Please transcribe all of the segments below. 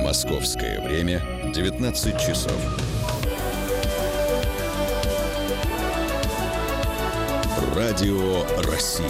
Московское время 19 часов. Радио России.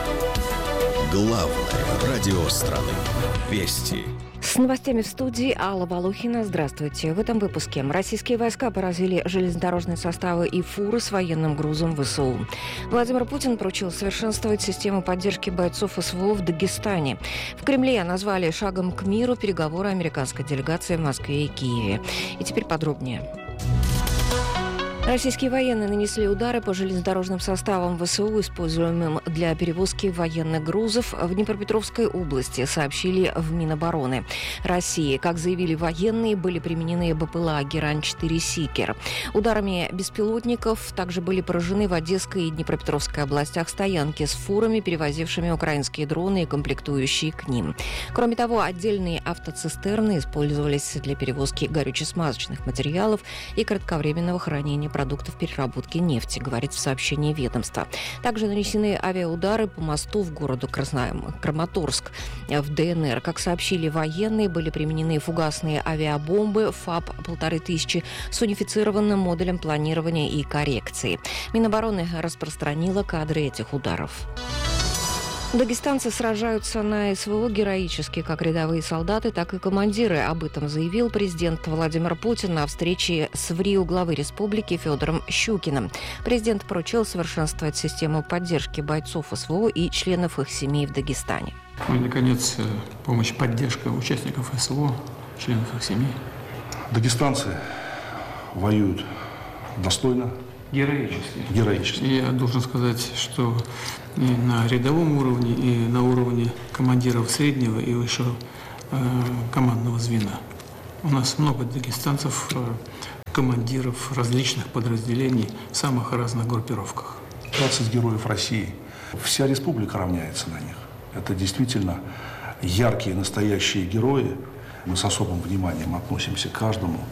Главное радио страны. Вести. С новостями в студии Алла Волохина. Здравствуйте. В этом выпуске. Российские войска поразили железнодорожные составы и фуры с военным грузом ВСУ. Владимир Путин поручил совершенствовать систему поддержки бойцов СВО в Дагестане. В Кремле назвали шагом к миру переговоры американской делегации в Москве и Киеве. И теперь подробнее. Российские военные нанесли удары по железнодорожным составам ВСУ, используемым для перевозки военных грузов в Днепропетровской области, сообщили в Минобороны России. Как заявили военные, были применены БПЛА «Герань-4 Сикер». Ударами беспилотников также были поражены в Одесской и Днепропетровской областях стоянки с фурами, перевозившими украинские дроны и комплектующие к ним. Кроме того, отдельные автоцистерны использовались для перевозки горюче-смазочных материалов и кратковременного хранения продуктов переработки нефти, говорит в сообщении ведомства. Также нанесены авиаудары по мосту в городе Краматорск в ДНР. Как сообщили военные, были применены фугасные авиабомбы ФАБ-1500 с унифицированным модулем планирования и коррекции. Минобороны распространила кадры этих ударов. Дагестанцы сражаются на СВО героически, как рядовые солдаты, так и командиры. Об этом заявил президент Владимир Путин на встрече с ВРИО главы республики Федором Щукиным. Президент поручил совершенствовать систему поддержки бойцов СВО и членов их семей в Дагестане. Ну и, наконец, помощь, поддержка участников СВО, членов их семей. Дагестанцы воюют достойно. Героически. И я должен сказать, что и на рядовом уровне, и на уровне командиров среднего и высшего командного звена. У нас много дагестанцев, командиров различных подразделений в самых разных группировках. 20 героев России. Вся республика равняется на них. Это действительно яркие, настоящие герои. Мы с особым вниманием относимся к каждому.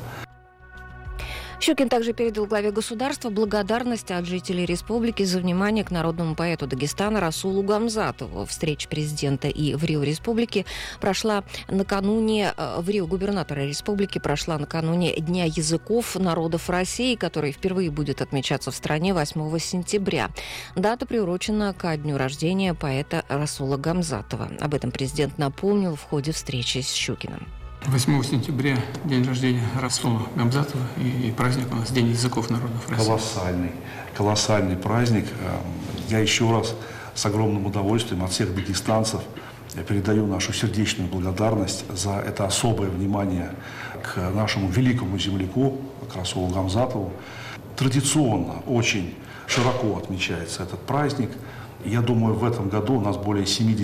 Щукин также передал главе государства благодарность от жителей республики за внимание к народному поэту Дагестана Расулу Гамзатову. Встреча президента и ВРИО республики прошла накануне, ВРИО губернатора республики прошла накануне Дня языков народов России, который впервые будет отмечаться в стране 8 сентября. Дата приурочена ко дню рождения поэта Расула Гамзатова. Об этом президент напомнил в ходе встречи с Щукиным. 8 сентября день рождения Расула Гамзатова и праздник у нас День языков народов России. Колоссальный праздник. Я еще раз с огромным удовольствием от всех дагестанцев передаю нашу сердечную благодарность за это особое внимание к нашему великому земляку, к Расулу Гамзатову. Традиционно очень широко отмечается этот праздник. Я думаю, в этом году у нас более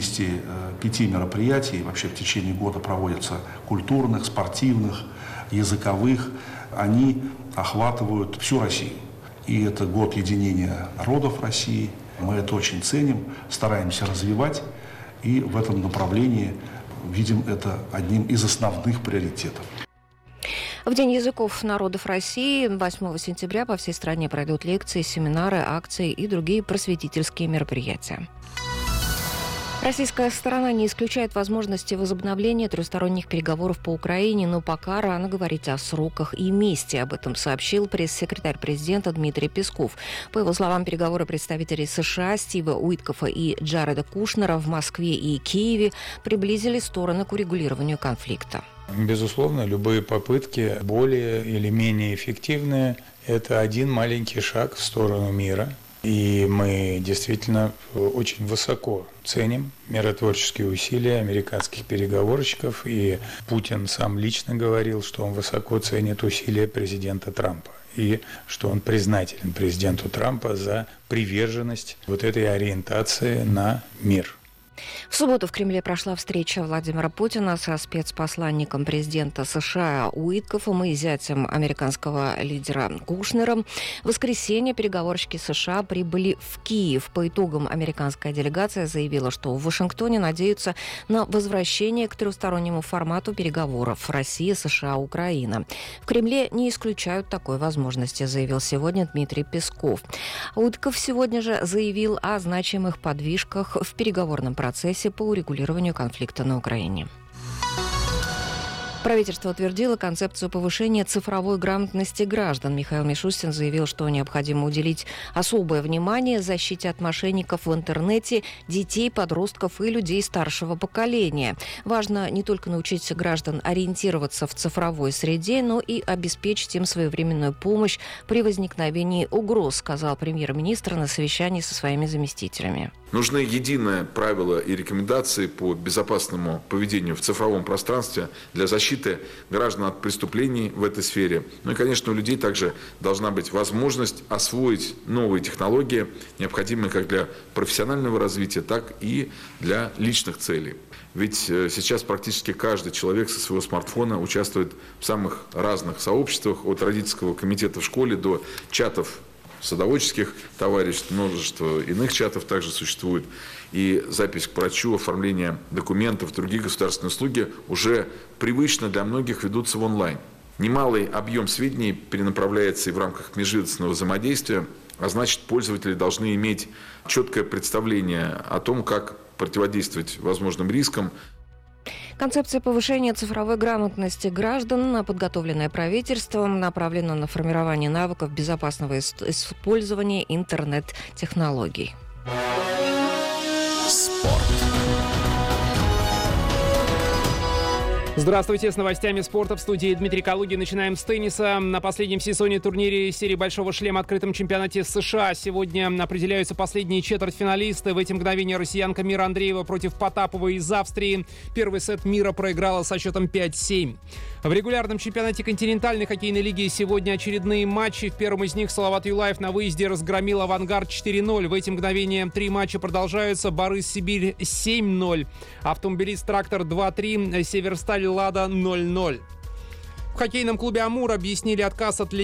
75 мероприятий вообще в течение года проводятся культурных, спортивных, языковых. Они охватывают всю Россию. И это год единения народов России. Мы это очень ценим, стараемся развивать. И в этом направлении видим это одним из основных приоритетов. В День языков народов России 8 сентября по всей стране пройдут лекции, семинары, акции и другие просветительские мероприятия. Российская сторона не исключает возможности возобновления трехсторонних переговоров по Украине, но пока рано говорить о сроках и месте. Об этом сообщил пресс-секретарь президента Дмитрий Песков. По его словам, переговоры представителей США Стива Уиткофа и Джареда Кушнера в Москве и Киеве приблизили стороны к урегулированию конфликта. Безусловно, любые попытки, более или менее эффективные, это один маленький шаг в сторону мира. И мы действительно очень высоко ценим миротворческие усилия американских переговорщиков. И Путин сам лично говорил, что он высоко ценит усилия президента Трампа. И что он признателен президенту Трампа за приверженность вот этой ориентации на мир. В субботу в Кремле прошла встреча Владимира Путина со спецпосланником президента США Уиткофом и зятем американского лидера Кушнером. В воскресенье переговорщики США прибыли в Киев. По итогам американская делегация заявила, что в Вашингтоне надеются на возвращение к трехстороннему формату переговоров Россия, США, Украина. В Кремле не исключают такой возможности, заявил сегодня Дмитрий Песков. Уиткоф сегодня же заявил о значимых подвижках в переговорном процессе по урегулированию конфликта на Украине. Правительство утвердило концепцию повышения цифровой грамотности граждан. Михаил Мишустин заявил, что необходимо уделить особое внимание защите от мошенников в интернете, детей, подростков и людей старшего поколения. Важно не только научить граждан ориентироваться в цифровой среде, но и обеспечить им своевременную помощь при возникновении угроз, сказал премьер-министр на совещании со своими заместителями. Нужны единые правила и рекомендации по безопасному поведению в цифровом пространстве для защиты граждан от преступлений в этой сфере. Ну и, конечно, у людей также должна быть возможность освоить новые технологии, необходимые как для профессионального развития, так и для личных целей. Ведь сейчас практически каждый человек со своего смартфона участвует в самых разных сообществах, от родительского комитета в школе до чатов садоводческих товариществ, множество иных чатов также существует. И запись к врачу, оформление документов, другие государственные услуги уже привычно для многих ведутся в онлайн. Немалый объем сведений перенаправляется и в рамках межведомственного взаимодействия, а значит, пользователи должны иметь четкое представление о том, как противодействовать возможным рискам. Концепция повышения цифровой грамотности граждан, подготовленная правительством, направлена на формирование навыков безопасного использования интернет-технологий. Спорт. Здравствуйте, с новостями спорта в студии Дмитрий Калугин. Начинаем с тенниса. На последнем сезоне турнире серии «Большого шлема» открытом чемпионате США сегодня определяются последние четвертьфиналисты. В эти мгновения россиянка Мира Андреева против Потапова из Австрии. Первый сет Мира проиграла со счетом 5-7. В регулярном чемпионате континентальной хоккейной лиги сегодня очередные матчи. В первом из них Салават Юлаев на выезде разгромил «Авангард» 4-0. В эти мгновения 3 матча продолжаются. Борис-Сибирь 7-0. Автомобилист «Трактор» 2-3. Северсталь «Лада» 0-0. В хоккейном клубе «Амур» объяснили отказ от